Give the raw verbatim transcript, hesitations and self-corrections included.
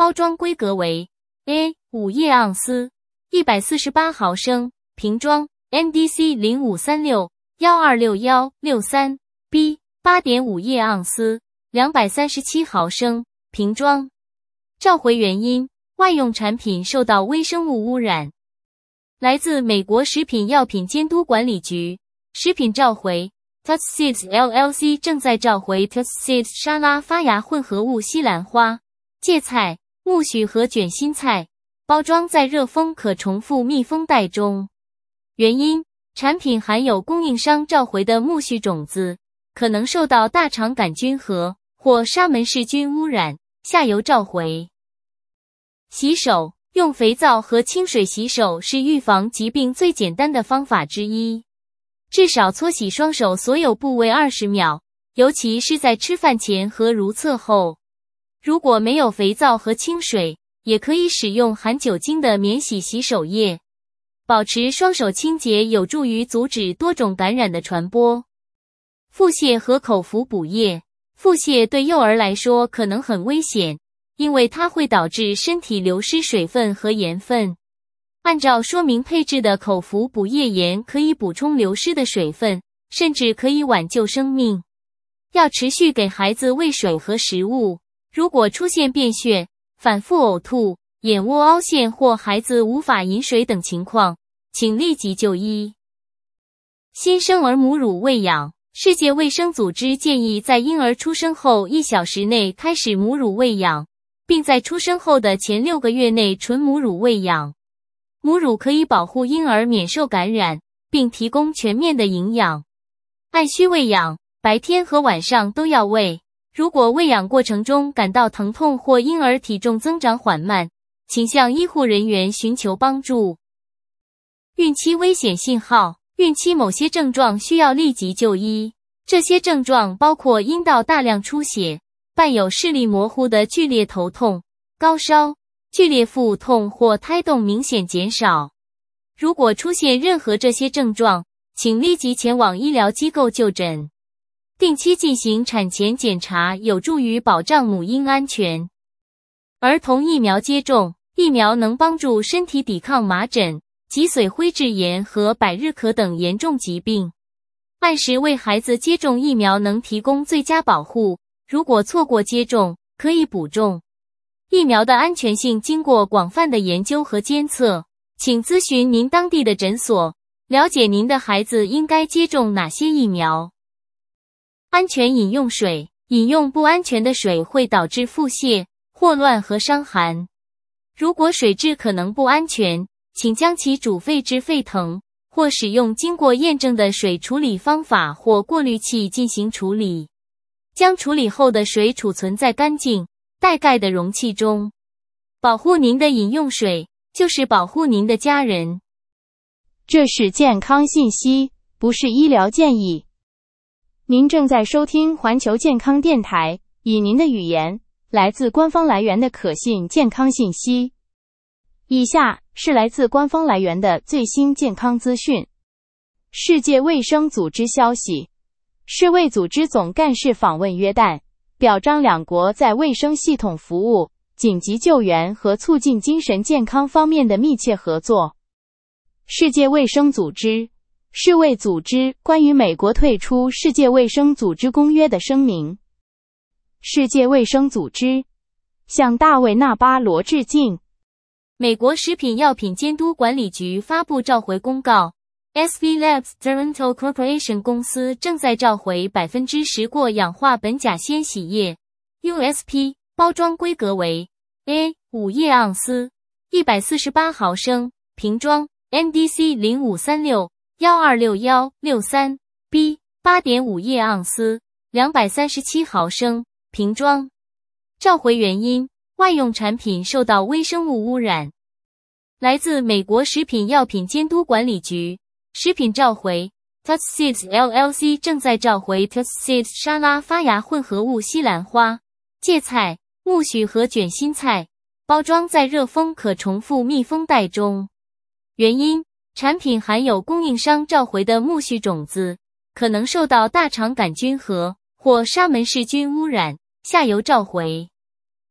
包装规格为 A 五叶盎司，一百四十八毫升，瓶装 N D C 零五三六一二六一六三 B 八点五叶盎司，两百三十七毫升，瓶装。召回原因：外用产品受到微生物污染。来自美国食品药品监督管理局。食品召回 Tussieds L L C 正在召回 Tussieds 沙拉发芽混合物西兰花、芥菜、苜蓿和卷心菜，包装在热封可重复密封袋中。原因：产品含有供应商召回的苜蓿种子，可能受到大肠杆菌和或沙门氏菌污染，下游召回。洗手，用肥皂和清水洗手是预防疾病最简单的方法之一。至少搓洗双手所有部位二十秒，尤其是在吃饭前和如厕后。如果没有肥皂和清水，也可以使用含酒精的免洗洗手液。保持双手清洁有助于阻止多种感染的传播。腹泻和口服补液。腹泻对幼儿来说可能很危险，因为它会导致身体流失水分和盐分。按照说明配置的口服补液盐可以补充流失的水分，甚至可以挽救生命。要持续给孩子喂水和食物。如果出现便血、反复呕吐、眼窝凹陷或孩子无法饮水等情况，请立即就医。新生儿母乳喂养。世界卫生组织建议在婴儿出生后一小时内开始母乳喂养，并在出生后的前六个月内纯母乳喂养。母乳可以保护婴儿免受感染，并提供全面的营养。按需喂养，白天和晚上都要喂。如果喂养过程中感到疼痛或婴儿体重增长缓慢，请向医护人员寻求帮助。孕期危险信号。孕期某些症状需要立即就医，这些症状包括阴道大量出血，伴有视力模糊的剧烈头痛、高烧、剧烈腹痛或胎动明显减少。如果出现任何这些症状，请立即前往医疗机构就诊。定期进行产前检查有助于保障母婴安全。儿童疫苗接种。疫苗能帮助身体抵抗麻疹、脊髓灰质炎和百日咳等严重疾病。按时为孩子接种疫苗能提供最佳保护，如果错过接种，可以补种。疫苗的安全性经过广泛的研究和监测，请咨询您当地的诊所，了解您的孩子应该接种哪些疫苗。安全饮用水。饮用不安全的水会导致腹泻、霍乱和伤寒。如果水质可能不安全，请将其煮沸至沸腾，或使用经过验证的水处理方法或过滤器进行处理。将处理后的水储存在干净、带盖的容器中。保护您的饮用水，就是保护您的家人。 这是健康信息，不是医疗建议。您正在收听环球健康电台，以您的语言，来自官方来源的可信健康信息。以下是来自官方来源的最新健康资讯。世界卫生组织消息，世卫组织总干事访问约旦，表彰两国在卫生系统服务、紧急救援和促进精神健康方面的密切合作。世界卫生组织，世卫组织关于美国退出世界卫生组织公约的声明。世界卫生组织向大卫·纳巴罗致敬。 美国食品药品监督管理局发布召回公告 ，S V Labs Toronto Corporation 公司正在召回 百分之十 过氧化苯甲酰洗液 U S P， 包装规格为 A 五叶盎司，一百四十八毫升，瓶装 N D C 零五三六一二六一六三 B 八点五叶盎司，两百三十七毫升，瓶装。召回原因：外用产品受到微生物污染。来自美国食品药品监督管理局。食品召回 Tussieds L L C 正在召回 Tussieds 沙拉发芽混合物西兰花、芥菜、苜蓿和卷心菜，包装在热封可重复密封袋中。原因：产品含有供应商召回的苜蓿种子，可能受到大肠杆菌和或沙门氏菌污染，下游召回。